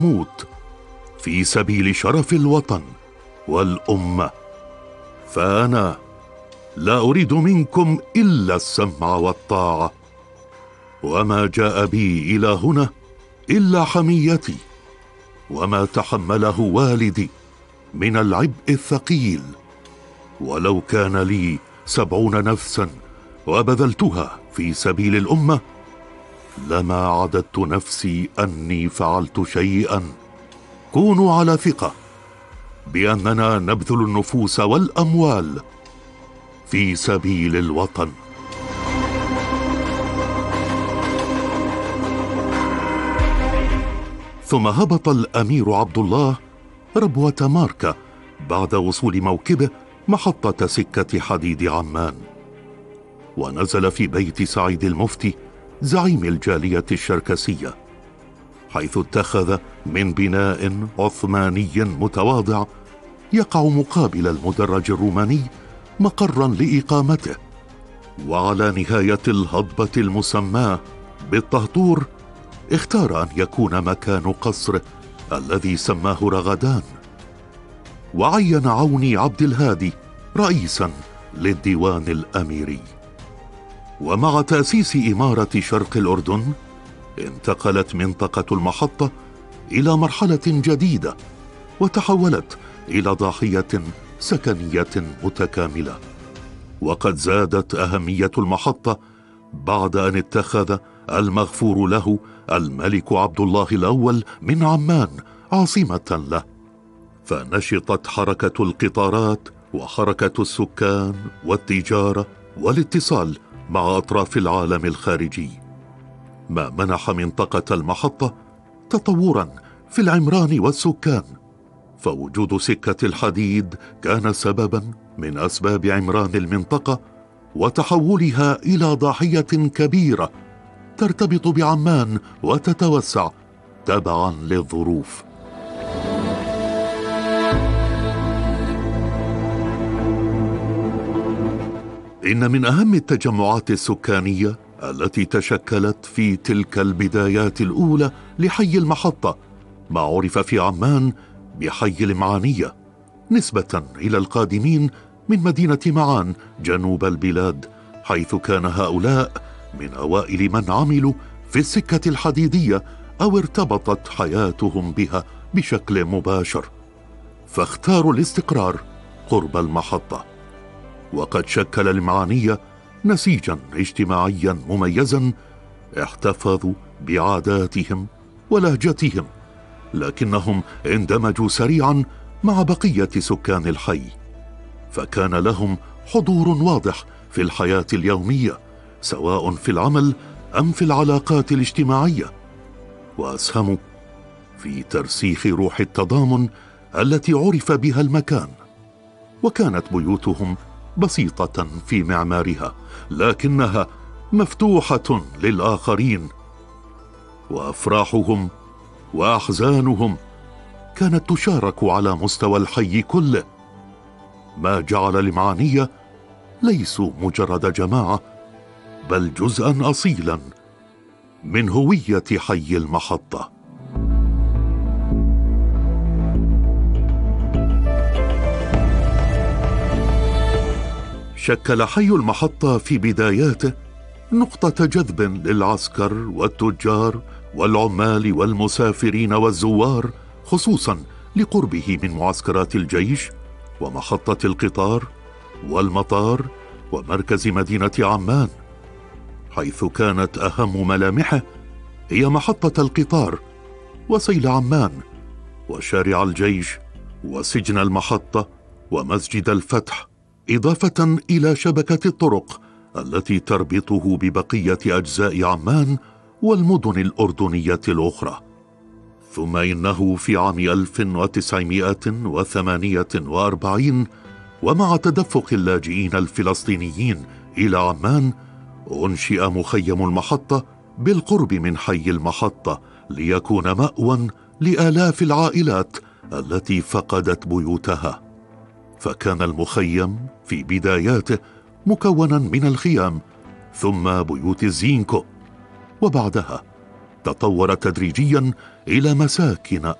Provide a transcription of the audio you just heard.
موت في سبيل شرف الوطن والأمة. فأنا لا أريد منكم إلا السمع والطاعة، وما جاء بي إلى هنا إلا حميتي وما تحمله والدي من العبء الثقيل. ولو كان لي 70 نفسا وبذلتها في سبيل الأمة لما عددت نفسي أني فعلت شيئا. كونوا على ثقة بأننا نبذل النفوس والأموال في سبيل الوطن. ثم هبط الأمير عبد الله ربوة ماركا بعد وصول موكبه محطة سكة حديد عمان، ونزل في بيت سعيد المفتي زعيم الجالية الشركسية، حيث اتخذ من بناء عثماني متواضع يقع مقابل المدرج الروماني مقرا لإقامته. وعلى نهاية الهضبة المسماة بالطهطور اختار أن يكون مكان قصره الذي سماه رغدان، وعين عوني عبد الهادي رئيسا للديوان الأميري. ومع تأسيس إمارة شرق الأردن انتقلت منطقة المحطة إلى مرحلة جديدة، وتحولت إلى ضاحية سكنية متكاملة. وقد زادت أهمية المحطة بعد أن اتخذ المغفور له الملك عبد الله الأول من عمان عاصمة له، فنشطت حركة القطارات وحركة السكان والتجارة والاتصال مع أطراف العالم الخارجي، ما منح منطقة المحطة تطورا في العمران والسكان. فوجود سكة الحديد كان سببا من أسباب عمران المنطقة وتحولها إلى ضاحية كبيرة ترتبط بعمان وتتوسع تبعا للظروف. إن من أهم التجمعات السكانية التي تشكلت في تلك البدايات الأولى لحي المحطة ما عرف في عمان بحي المعانية، نسبة إلى القادمين من مدينة معان جنوب البلاد، حيث كان هؤلاء من أوائل من عملوا في السكة الحديدية أو ارتبطت حياتهم بها بشكل مباشر، فاختاروا الاستقرار قرب المحطة. وقد شكل المعانية نسيجا اجتماعيا مميزا احتفظوا بعاداتهم ولهجتهم، لكنهم اندمجوا سريعا مع بقية سكان الحي، فكان لهم حضور واضح في الحياة اليومية سواء في العمل أم في العلاقات الاجتماعية، وأسهموا في ترسيخ روح التضامن التي عرف بها المكان. وكانت بيوتهم بسيطة في معمارها لكنها مفتوحة للآخرين، وأفراحهم وأحزانهم كانت تشارك على مستوى الحي كله، ما جعل المعانية ليسوا مجرد جماعة بل جزءا أصيلا من هوية حي المحطة. شكل حي المحطة في بداياته نقطة جذب للعسكر والتجار والعمال والمسافرين والزوار، خصوصا لقربه من معسكرات الجيش ومحطة القطار والمطار ومركز مدينة عمان، حيث كانت أهم ملامحه هي محطة القطار وسيل عمان وشارع الجيش وسجن المحطة ومسجد الفتح، إضافة إلى شبكة الطرق التي تربطه ببقية أجزاء عمان والمدن الأردنية الأخرى. ثم إنه في عام 1948 ومع تدفق اللاجئين الفلسطينيين إلى عمان أنشئ مخيم المحطة بالقرب من حي المحطة ليكون مأوى لآلاف العائلات التي فقدت بيوتها. فكان المخيم في بداياته مكونا من الخيام ثم بيوت الزينكو، وبعدها تطور تدريجيا إلى مساكن